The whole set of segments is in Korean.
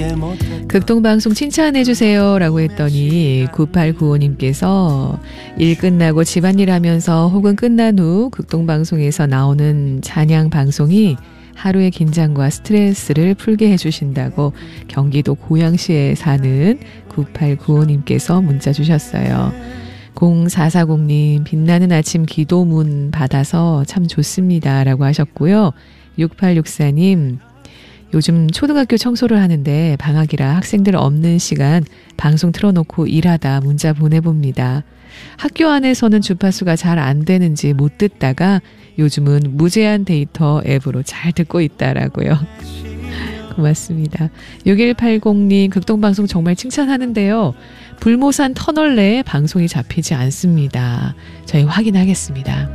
극동방송 칭찬해주세요 라고 했더니 9895님께서 일 끝나고 집안일 하면서 혹은 끝난 후 극동방송에서 나오는 찬양 방송이 하루의 긴장과 스트레스를 풀게 해주신다고 경기도 고양시에 사는 9895님께서 문자 주셨어요. 0440님 빛나는 아침 기도문 받아서 참 좋습니다 라고 하셨고요. 6864님 요즘 초등학교 청소를 하는데 방학이라 학생들 없는 시간 방송 틀어놓고 일하다 문자 보내봅니다. 학교 안에서는 주파수가 잘 안 되는지 못 듣다가 요즘은 무제한 데이터 앱으로 잘 듣고 있다라고요. 고맙습니다. 6180님 극동방송 정말 칭찬하는데요. 불모산 터널 내에 방송이 잡히지 않습니다. 저희 확인하겠습니다.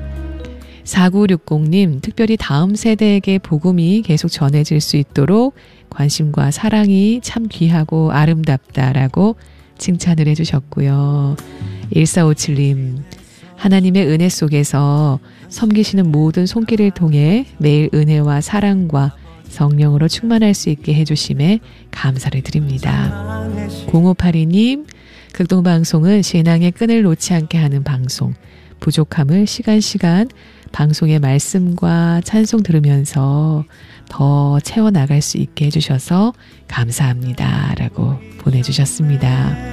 4960님 특별히 다음 세대에게 복음이 계속 전해질 수 있도록 관심과 사랑이 참 귀하고 아름답다라고 칭찬을 해주셨고요. 1457님 하나님의 은혜 속에서 섬기시는 모든 손길을 통해 매일 은혜와 사랑과 성령으로 충만할 수 있게 해주심에 감사를 드립니다. 0582님 극동방송은 신앙의 끈을 놓지 않게 하는 방송 부족함을 시간 방송의 말씀과 찬송 들으면서 더 채워나갈 수 있게 해주셔서 감사합니다 라고 보내주셨습니다.